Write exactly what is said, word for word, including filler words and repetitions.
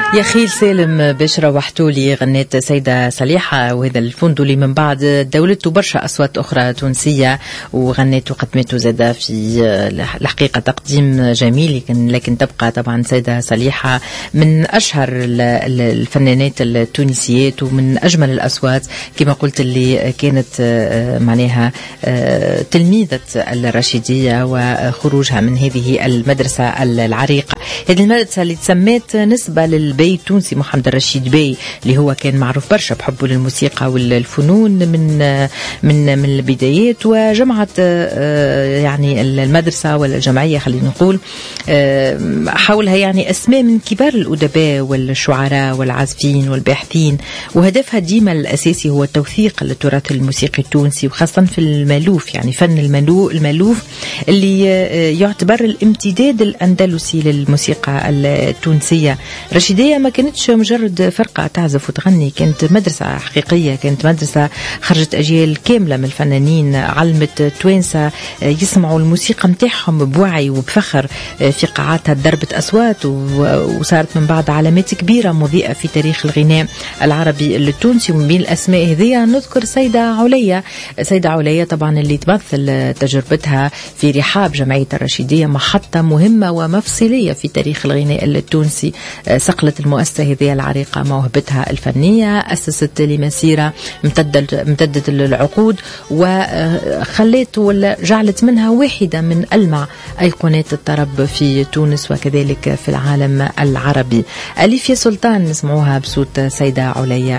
يا خيل سالم باش روحتوا لي غنات سيدة صليحة، وهذا الفندولي من بعد دولته برشا أصوات أخرى تونسية وغنات وقدمته زادة في الحقيقة تقديم جميل، لكن, لكن تبقى طبعا سيدة صليحة من أشهر الفنانات التونسيات ومن أجمل الأصوات كما قلت اللي كانت معناها تلميذة الرشيدية وخروجها من هذه المدرسة العريقة. هذه المدرسة اللي تسميت نسبة للبي التونسي محمد الرشيد بي اللي هو كان معروف برشا بحبه للموسيقى والفنون من من من البدايات، وجمعت يعني المدرسة والجمعية خلينا نقول حولها يعني أسماء من كبار الأدباء والشعراء والعازفين والباحثين، وهدفها ديما الأساسي هو توثيق التراث الموسيقي التونسي وخاصة في المالوف، يعني فن المالو المالوف اللي يعتبر الامتداد الأندلسي للموسيقى التونسية. رشيدية ما كانتش مجرد فرقة تعزف وتغني، كانت مدرسة حقيقية، كانت مدرسة خرجت أجيال كاملة من الفنانين، علمت توانسة يسمعوا الموسيقى متاعهم بوعي وبفخر في قاعاتها ضربت أصوات، وصارت من بعد علامات كبيرة مضيئة في تاريخ الغناء العربي التونسي. ومن بين الأسماء هذه نذكر سيدة عليا. سيدة عليا طبعا اللي تمثل تجربتها في رحاب جمعية الرشيدية محطة مهمة ومفصلية في تاريخ الغناء التونسي. صقلت المؤسسة هذه العريقة موهبتها الفنية، أسست لمسيرة امتدت امتدت العقود وخلت ولا جعلت منها واحدة من ألمع أيقونات الطرب في تونس وكذلك في العالم العربي. أليفيا سلطان نسمعوها بصوت سيدة عليا.